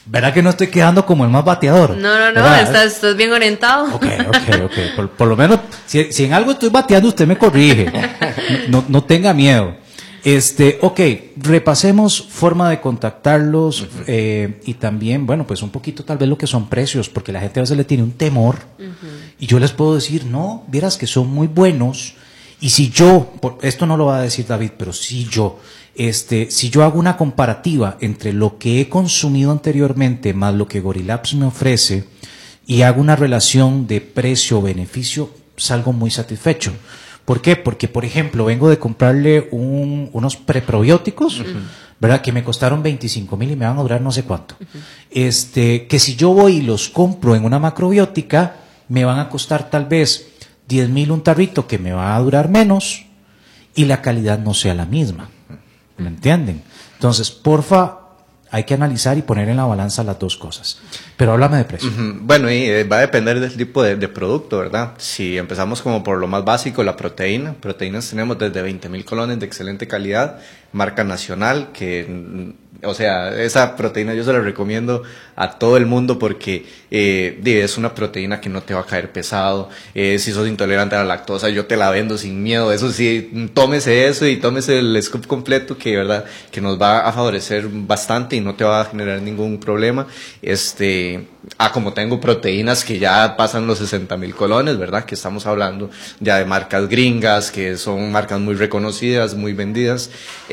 ¿Verdad que no estoy quedando como el más bateador? No, estás bien orientado. Ok. Por lo menos, si en algo estoy bateando, usted me corrige. No tenga miedo. Ok, repasemos forma de contactarlos y también, bueno, pues un poquito tal vez lo que son precios, porque la gente a veces le tiene un temor y yo les puedo decir, no, vieras que son muy buenos y si yo, esto no lo va a decir David, pero si yo hago una comparativa entre lo que he consumido anteriormente más lo que Gorilabs me ofrece y hago una relación de precio-beneficio, salgo muy satisfecho. ¿Por qué? Porque, por ejemplo, vengo de comprarle unos preprobióticos, ¿verdad? Que me costaron 25,000 y me van a durar no sé cuánto. Que si yo voy y los compro en una macrobiótica, me van a costar tal vez 10,000 un tarrito que me va a durar menos y la calidad no sea la misma. ¿Me entienden? Entonces, porfa, hay que analizar y poner en la balanza las dos cosas. Pero háblame de precio. Bueno, y va a depender del tipo de producto, ¿verdad? Si empezamos como por lo más básico, la proteína. Proteínas tenemos desde 20,000 colones de excelente calidad, marca nacional, que... O sea, esa proteína yo se la recomiendo a todo el mundo porque es una proteína que no te va a caer pesado. Si sos intolerante a la lactosa, yo te la vendo sin miedo. Eso sí, tómese eso y tómese el scoop completo que, ¿verdad? Que nos va a favorecer bastante y no te va a generar ningún problema. Como tengo proteínas que ya pasan los 60,000 colones, ¿verdad? Que estamos hablando ya de marcas gringas, que son marcas muy reconocidas, muy vendidas.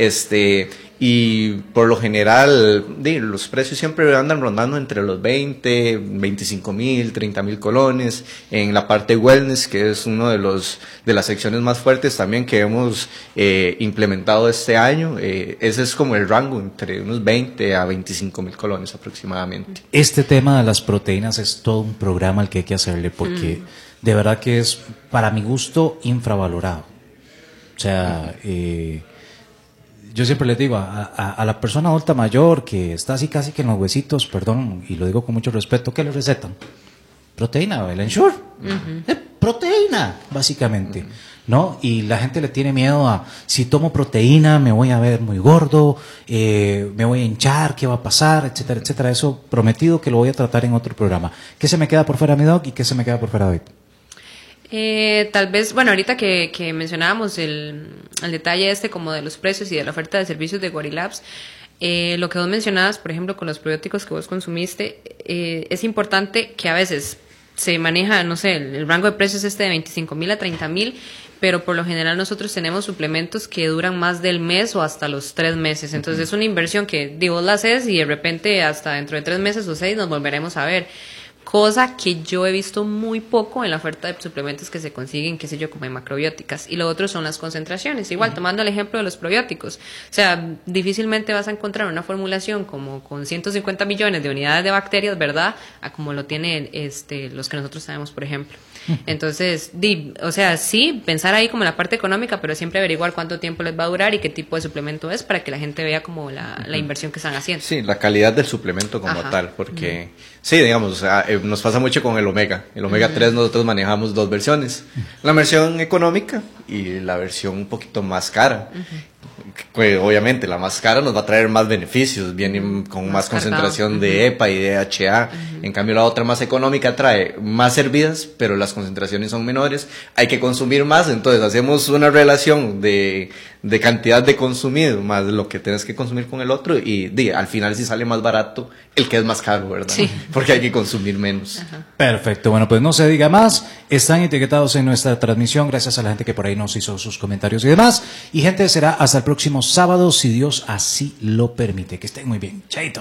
Y por lo general, los precios siempre andan rondando entre los 20, 25,000, 30,000 colones. En la parte wellness, que es uno de las secciones más fuertes también que hemos implementado este año, ese es como el rango entre unos 20 a 25,000 colones aproximadamente. Este tema de las proteínas es todo un programa al que hay que hacerle porque de verdad que es, para mi gusto, infravalorado. O sea, yo siempre les digo a la persona adulta mayor que está así casi que en los huesitos, perdón, y lo digo con mucho respeto, ¿qué le recetan? Proteína, el Ensure. Proteína, básicamente, ¿no? Y la gente le tiene miedo a, si tomo proteína me voy a ver muy gordo, me voy a hinchar, ¿qué va a pasar? Etcétera, etcétera. Eso prometido que lo voy a tratar en otro programa. ¿Qué se me queda por fuera, mi doc, y qué se me queda por fuera, David? Tal vez, bueno, ahorita que mencionábamos el detalle como de los precios y de la oferta de servicios de Gorilabs, lo que vos mencionabas, por ejemplo, con los probióticos que vos consumiste, es importante que a veces se maneja, no sé, el rango de precios de 25,000 a 30,000, pero por lo general nosotros tenemos suplementos que duran más del mes o hasta los 3 meses. Entonces es una inversión que, vos la haces y de repente hasta dentro de 3 meses o 6 nos volveremos a ver. Cosa que yo he visto muy poco en la oferta de suplementos que se consiguen, qué sé yo, como en macrobióticas. Y lo otro son las concentraciones. Igual, tomando el ejemplo de los probióticos. O sea, difícilmente vas a encontrar una formulación como con 150 millones de unidades de bacterias, ¿verdad? A como lo tienen los que nosotros sabemos, por ejemplo. Entonces, o sea, sí, pensar ahí como la parte económica, pero siempre averiguar cuánto tiempo les va a durar y qué tipo de suplemento es para que la gente vea como la inversión que están haciendo. Sí, la calidad del suplemento como tal, porque sí, digamos, o sea, nos pasa mucho con el omega. El omega 3 nosotros manejamos 2 versiones, la versión económica y la versión un poquito más cara. Pues, obviamente la más cara nos va a traer más beneficios, viene con más concentración de EPA y de DHA. En cambio la otra más económica trae más hervidas, pero las concentraciones son menores, hay que consumir más, entonces hacemos una relación de cantidad de consumido más lo que tienes que consumir con el otro y al final sí sale más barato el que es más caro, ¿verdad? Sí. Porque hay que consumir menos. Perfecto, bueno, pues no se diga más, están etiquetados en nuestra transmisión, gracias a la gente que por ahí nos hizo sus comentarios y demás, y gente, será hasta el próximo sábado, si Dios así lo permite. Que estén muy bien, chaito.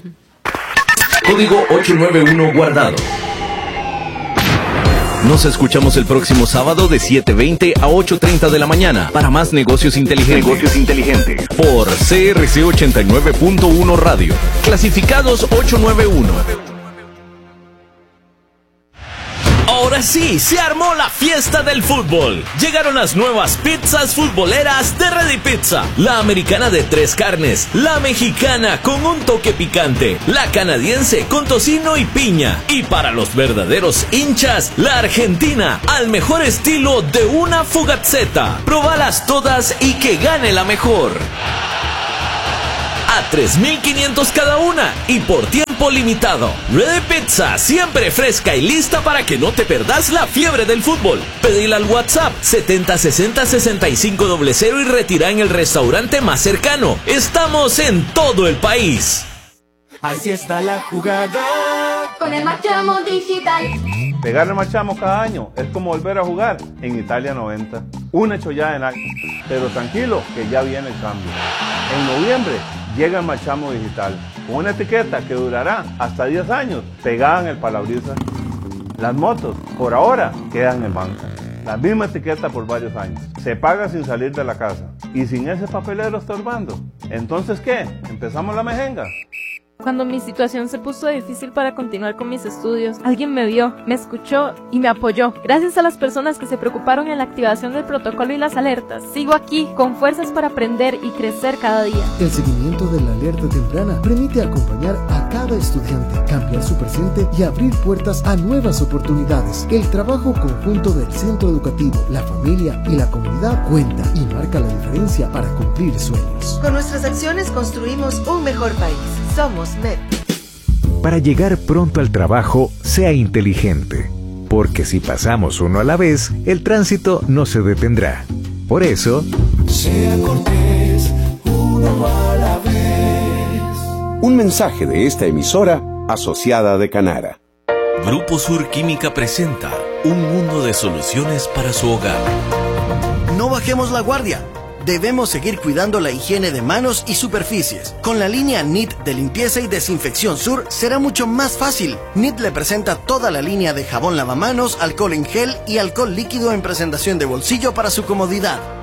Código 891 guardado. Nos escuchamos el próximo sábado de 7:20 a 8:30 de la mañana para más negocios inteligentes. Por CRC 89.1 Radio. Clasificados 891. Ahora sí, se armó la fiesta del fútbol. Llegaron las nuevas pizzas futboleras de Ready Pizza. La americana de 3 carnes, la mexicana con un toque picante, la canadiense con tocino y piña. Y para los verdaderos hinchas, la argentina al mejor estilo de una Fugazzetta. Probalas todas y que gane la mejor. A 3,500 cada una y por tiempo tiempo limitado. Ready Pizza, siempre fresca y lista para que no te perdas la fiebre del fútbol. Pedila al WhatsApp 7060-6500 y retira en el restaurante más cercano. Estamos en todo el país. Así está la jugada con el Marchamo Digital. Pegar el Marchamo cada año es como volver a jugar en Italia 90. Una chollada en la... Pero tranquilo, que ya viene el cambio. En noviembre llega el Marchamo Digital, con una etiqueta que durará hasta 10 años, pegada en el parabrisas. Las motos, por ahora, quedan en banca. La misma etiqueta por varios años. Se paga sin salir de la casa. Y sin ese papelero estorbando. Entonces, ¿qué? ¿Empezamos la mejenga? Cuando mi situación se puso difícil para continuar con mis estudios, alguien me vio, me escuchó y me apoyó. Gracias a las personas que se preocuparon en la activación del protocolo y las alertas, sigo aquí con fuerzas para aprender y crecer cada día. El seguimiento de la alerta temprana permite acompañar a cada estudiante, cambiar su presente y abrir puertas a nuevas oportunidades. El trabajo conjunto del centro educativo, la familia y la comunidad cuenta y marca la diferencia para cumplir sueños. Con nuestras acciones construimos un mejor país. Somos MEP. Para llegar pronto al trabajo, sea inteligente, porque si pasamos uno a la vez, el tránsito no se detendrá. Por eso, sea cortés, uno a la vez. Un mensaje de esta emisora asociada de Canara. Grupo Sur Química presenta un mundo de soluciones para su hogar. No bajemos la guardia. Debemos seguir cuidando la higiene de manos y superficies. Con la línea NIT de limpieza y desinfección Sur será mucho más fácil. NIT le presenta toda la línea de jabón lavamanos, alcohol en gel y alcohol líquido en presentación de bolsillo para su comodidad.